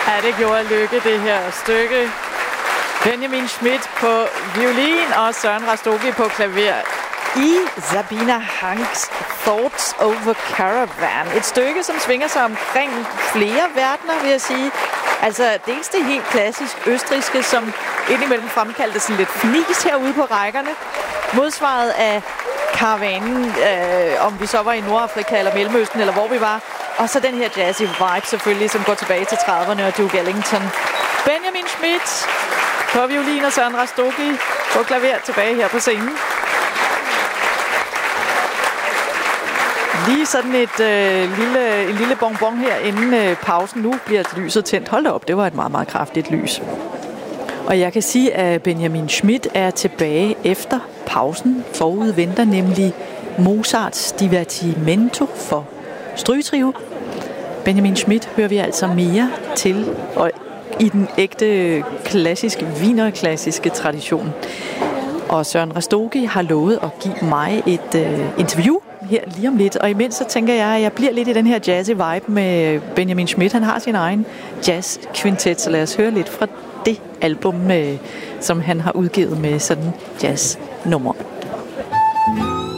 Ja, det gjorde Lykke, det her stykke. Benjamin Schmidt på violin og Søren Rastogi på klaver i Sabina Hanks Thoughts Over Caravan. Et stykke, som svinger sig omkring flere verdener, vil jeg sige. Altså dels det helt klassisk østrigske, som indimellem fremkaldte sådan lidt fnis herude på rækkerne. Modsvaret af karavanen, om vi så var i Nordafrika eller Mellemøsten, eller hvor vi var. Og så den her jazzy vibe selvfølgelig, som går tilbage til 30'erne og Duke Ellington. Benjamin Schmidt på violin og Søren Rastogi på klaver tilbage her på scenen. Lige sådan en lille bonbon her inden pausen. Nu bliver lyset tændt. Hold da op, det var et meget, meget kraftigt lys. Og jeg kan sige, at Benjamin Schmidt er tilbage efter pausen. Forud venter nemlig Mozarts Divertimento for strygetrio. Benjamin Schmidt hører vi altså mere til, og i den ægte klassiske, wienerklassiske tradition. Og Søren Rastogi har lovet at give mig et interview her lige om lidt. Og imens så tænker jeg, at jeg bliver lidt i den her jazzy vibe med Benjamin Schmidt. Han har sin egen jazz-kvintet, så lad os høre lidt fra det album, som han har udgivet med sådan jazz-nummer.